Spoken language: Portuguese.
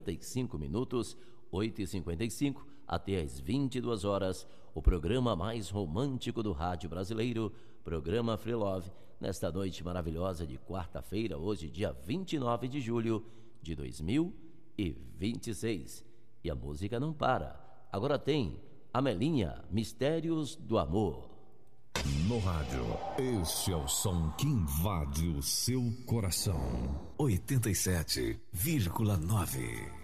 55 minutos, 8h55 até às 22 horas, o programa mais romântico do rádio brasileiro, programa Free Love, nesta noite maravilhosa de quarta-feira, hoje dia 29 de julho de 2026. E a música não para. Agora tem Amelinha, Mistérios do Amor. No rádio, este é o som que invade o seu coração. 87,9.